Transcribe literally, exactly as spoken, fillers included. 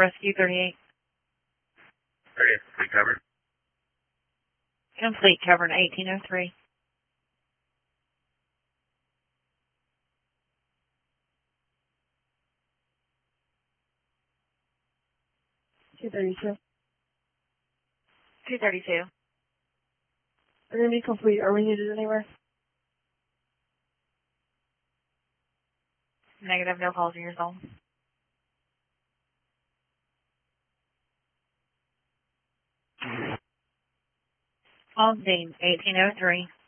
Rescue thirty-eight. thirty-eight, complete covered. Complete covered eighteen oh three. two thirty-two. two thirty-two. We're going to be complete. Are we needed anywhere? Negative, no calls in your zone. On scene, eighteen oh three.